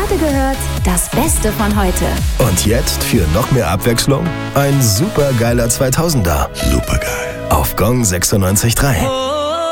gerade gehört, das Beste von heute. Und jetzt für noch mehr Abwechslung ein supergeiler 2000er. Supergeil. Auf Gong 96.3.